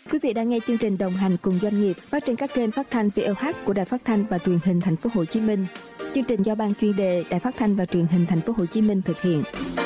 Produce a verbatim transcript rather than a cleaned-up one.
Quý vị đang nghe chương trình đồng hành cùng doanh nghiệp phát trên các kênh phát thanh vê o hát của Đài Phát thanh và Truyền hình Thành phố Hồ Chí Minh. Chương trình do ban chuyên đề Đài Phát thanh và Truyền hình Thành phố Hồ Chí Minh thực hiện.